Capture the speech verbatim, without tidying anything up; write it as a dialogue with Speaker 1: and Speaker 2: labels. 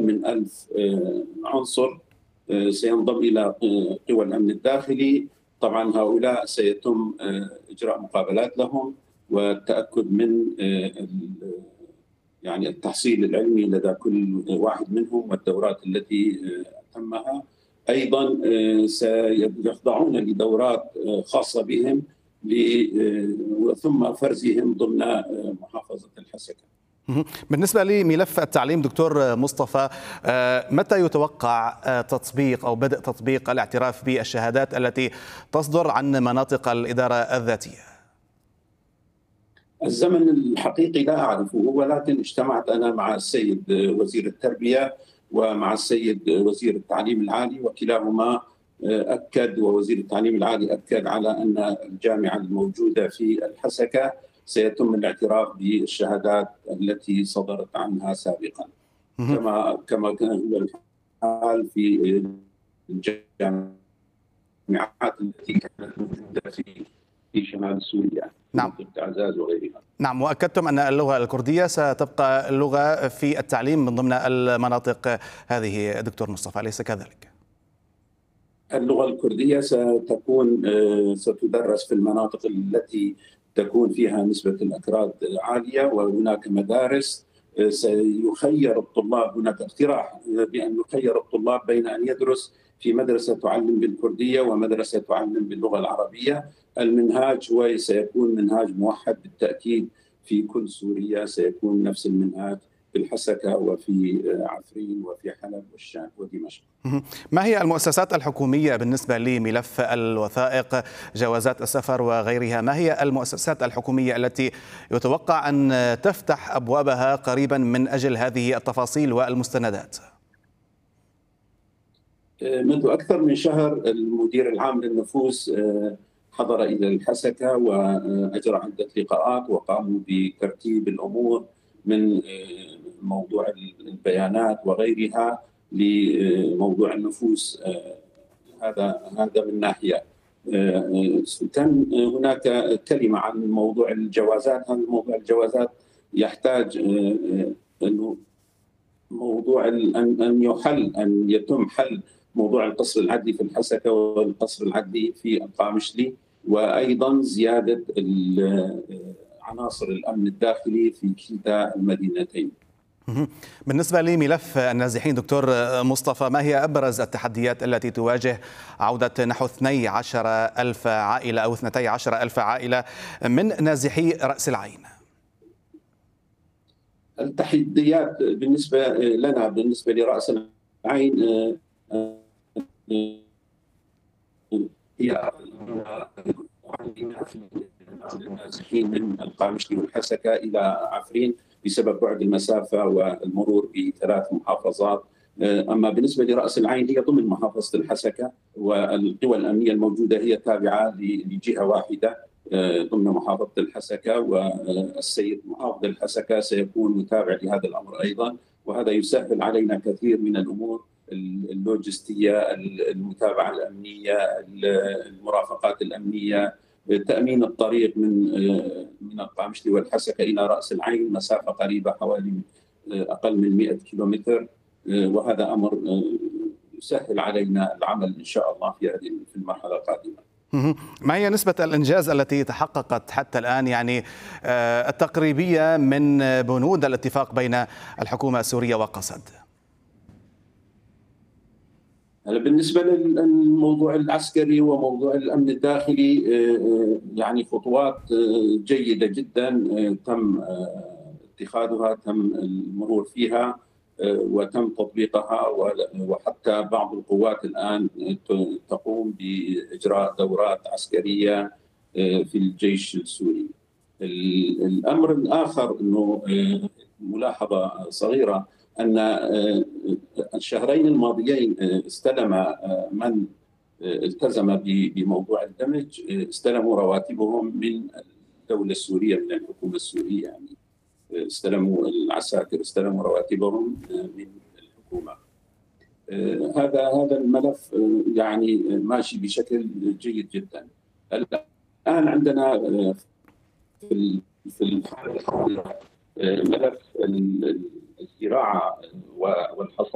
Speaker 1: من ألف عنصر سينضم إلى قوى الأمن الداخلي. طبعا هؤلاء سيتم إجراء مقابلات لهم والتأكد من يعني التحصيل العلمي لدى كل واحد منهم والدورات التي تمها. أيضا سيخضعون لدورات خاصة بهم ثم فرزهم ضمن محافظة الحسكة.
Speaker 2: بالنسبة لملف التعليم دكتور مصطفى، متى يتوقع تطبيق أو بدء تطبيق الاعتراف بالشهادات التي تصدر عن مناطق الإدارة الذاتية؟
Speaker 1: الزمن الحقيقي لا أعرفه، ولكن اجتمعت أنا مع السيد وزير التربية ومع السيد وزير التعليم العالي، وكلاهما أكد، ووزير التعليم العالي أكد على أن الجامعة الموجودة في الحسكة سيتم الاعتراف بالشهادات التي صدرت عنها سابقا، كما كما كان هو الحال في الجامعات التي كانت موجودة في في شمال سوريا.
Speaker 2: نعم.
Speaker 1: عزاز وغيرها.
Speaker 2: نعم، وأكدتم أن اللغة الكردية ستبقى اللغة في التعليم من ضمن المناطق هذه دكتور مصطفى، أليس كذلك؟
Speaker 1: اللغة الكردية ستكون ستدرس في المناطق التي تكون فيها نسبة الأكراد عالية، وهناك مدارس سيخير الطلاب، هناك اقتراح بأن يخير الطلاب بين أن يدرس في مدرسة تعلم بالكردية ومدرسة تعلم باللغة العربية. المنهاج هو سيكون منهاج موحد بالتأكيد في كل سوريا، سيكون نفس المنهاج في الحسكة وفي عفرين وفي حلب والشام ودمشق.
Speaker 2: ما هي المؤسسات الحكومية بالنسبة لملف الوثائق، جوازات السفر وغيرها؟ ما هي المؤسسات الحكومية التي يتوقع أن تفتح أبوابها قريبا من أجل هذه التفاصيل والمستندات؟
Speaker 1: منذ أكثر من شهر المدير العام للنفوس حضر إلى الحسكة وأجرى عدة لقاءات وقاموا بترتيب الأمور من موضوع البيانات وغيرها لموضوع النفوس. هذا هذا من ناحية. كان هناك كلمة عن موضوع الجوازات. هذا موضوع الجوازات يحتاج أنه موضوع أن أن يحل أن يتم حل موضوع القصر العدلي في الحسكة والقصر العدلي في القامشلي، وأيضا زيادة عناصر الأمن الداخلي في كلتا المدينتين.
Speaker 2: بالنسبة لملف النازحين دكتور مصطفى، ما هي أبرز التحديات التي تواجه عودة نحو اثني عشر ألف عائلة أو اثنتي عشر ألف عائلة من نازحي رأس العين؟
Speaker 1: التحديات بالنسبة لنا بالنسبة لرأس العين هي النازحين من القامشلي والحسكة إلى عفرين بسبب بعد المسافة والمرور بثلاث محافظات. أما بالنسبة لرأس العين هي ضمن محافظة الحسكة، والقوى الأمنية الموجودة هي تابعة لجهة واحدة ضمن محافظة الحسكة، والسيد محافظ الحسكة سيكون متابع لهذا الأمر أيضا، وهذا يسهل علينا كثير من الأمور اللوجستية، المتابعة الأمنية، المرافقات الأمنية، تأمين الطريق من من القامشلي والحسكة إلى رأس العين، مسافة قريبة حوالي أقل من مئة كيلومتر، وهذا أمر يسهل علينا العمل إن شاء الله في هذه في المرحلة القادمة.
Speaker 2: ما هي نسبة الإنجاز التي تحققت حتى الآن، يعني التقريبية من بنود الاتفاق بين الحكومة السورية وقسد؟
Speaker 1: بالنسبة للموضوع العسكري وموضوع الأمن الداخلي يعني خطوات جيدة جدا تم اتخاذها، تم المرور فيها وتم تطبيقها، وحتى بعض القوات الآن تقوم بإجراء دورات عسكرية في الجيش السوري. الأمر الآخر أنه ملاحظة صغيرة أن الشهرين الماضيين استلم من التزم بموضوع الدمج استلموا رواتبهم من الدولة السورية، من الحكومة السورية، يعني استلموا العساكر استلموا رواتبهم من الحكومة. هذا هذا الملف يعني ماشي بشكل جيد جدا. الآن عندنا في في الحالة ملف الزراعة والحصاد